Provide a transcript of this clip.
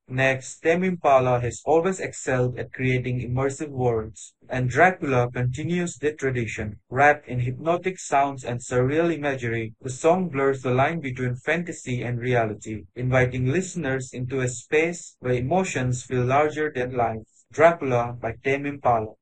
Next, Tame Impala has always excelled at creating immersive worlds, and Dracula continues the tradition. Wrapped in hypnotic sounds and surreal imagery, the song blurs the line between fantasy and reality, inviting listeners into a space where emotions feel larger than life. Dracula by Tame Impala.